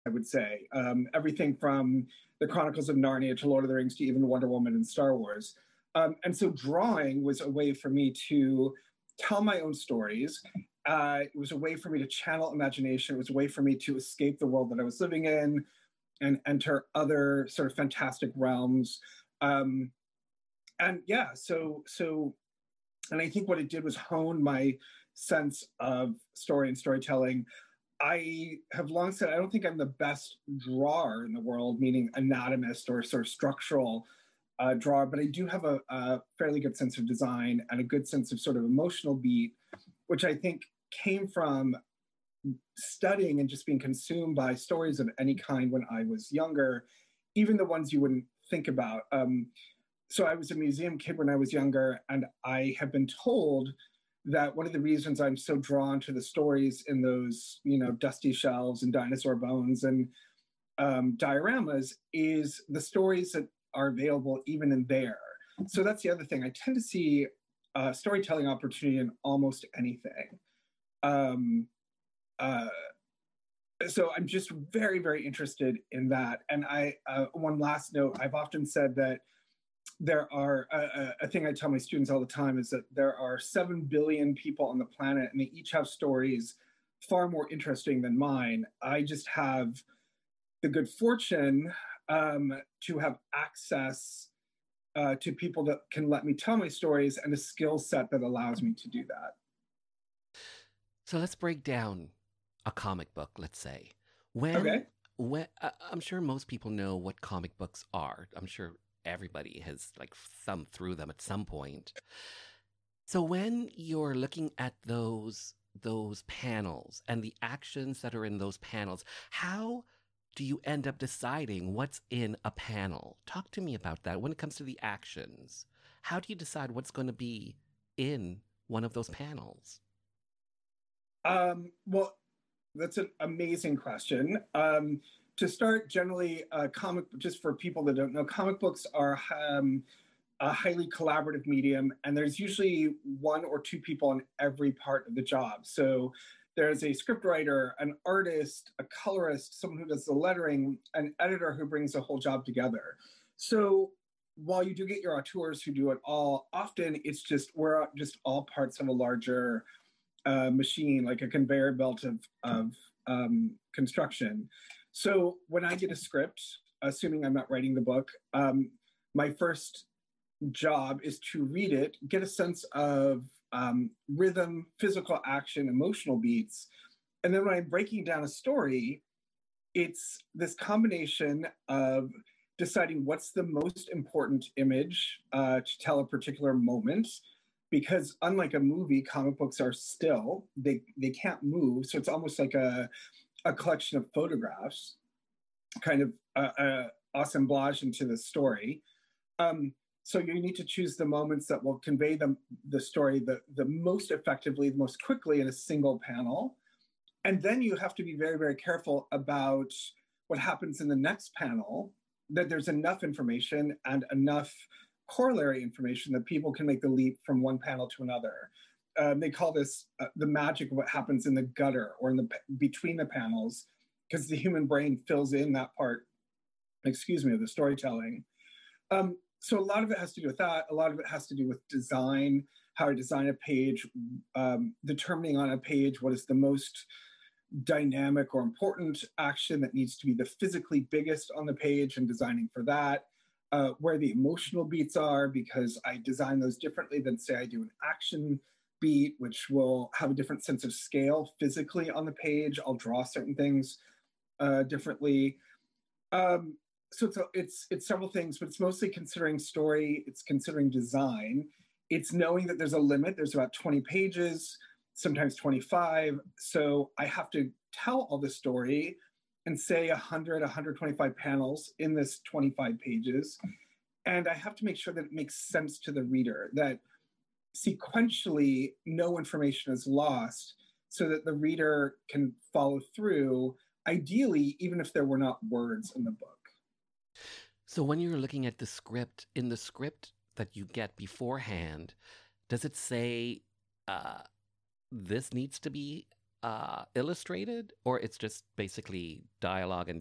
I would say. Everything from the Chronicles of Narnia to Lord of the Rings to even Wonder Woman and Star Wars. And so drawing was a way for me to tell my own stories. It was a way for me to channel imagination. It was a way for me to escape the world that I was living in and enter other sort of fantastic realms. Um, and yeah, and I think what it did was hone my sense of story and storytelling. I have long said I don't think I'm the best drawer in the world, meaning anatomist or sort of structural drawer, but I do have a fairly good sense of design and a good sense of sort of emotional beat, which I think came from studying and just being consumed by stories of any kind when I was younger, even the ones you wouldn't think about. So I was a museum kid when I was younger, and I have been told that one of the reasons I'm so drawn to the stories in those, dusty shelves and dinosaur bones and dioramas is the stories that are available even in there. So that's the other thing. I tend to see storytelling opportunity in almost anything. Um, uh, so I'm just very, very interested in that. And one last note, I've often said that there are a thing I tell my students all the time is that there are 7 billion people on the planet and they each have stories far more interesting than mine. I just have the good fortune to have access to people that can let me tell my stories and a skill set that allows me to do that. So let's break down a comic book, let's say. When Okay. I'm sure most people know what comic books are. I'm sure everybody has like thumbed through them at some point. So when you're looking at those panels and the actions that are in those panels, how do you end up deciding what's in a panel? Talk to me about that when it comes to the actions. How do you decide what's going to be in one of those panels? Well, that's an amazing question. To start, generally, just for people that don't know, comic books are a highly collaborative medium, and there's usually one or two people on every part of the job. So there's a scriptwriter, an artist, a colorist, someone who does the lettering, an editor who brings the whole job together. So while you do get your auteurs who do it all, often it's just we're just all parts of a larger machine, like a conveyor belt of construction. So when I get a script, assuming I'm not writing the book, my first job is to read it, get a sense of rhythm, physical action, emotional beats. And then when I'm breaking down a story, it's this combination of deciding what's the most important image to tell a particular moment. Because unlike a movie, comic books are still, they can't move. So it's almost like a collection of photographs, kind of assemblage into the story. Um, so you need to choose the moments that will convey the story the most effectively, the most quickly in a single panel. And then you have to be very, very careful about what happens in the next panel, that there's enough information and enough corollary information that people can make the leap from one panel to another. They call this the magic of what happens in the gutter or in the between the panels, because the human brain fills in that part, excuse me, of the storytelling. So a lot of it has to do with that. A lot of it has to do with design, how to design a page, determining on a page what is the most dynamic or important action that needs to be the physically biggest on the page and designing for that. Where the emotional beats are, because I design those differently than, say, I do an action beat, which will have a different sense of scale physically on the page. I'll draw certain things differently. So it's several things, but it's mostly considering story. It's considering design. It's knowing that there's a limit. There's about 20 pages, sometimes 25. So I have to tell all the story and say 100, 125 panels in this 25 pages. And I have to make sure that it makes sense to the reader, that sequentially no information is lost so that the reader can follow through, ideally, even if there were not words in the book. So when you're looking at the script, in the script that you get beforehand, does it say uh, this needs to be illustrated, or it's just basically dialogue and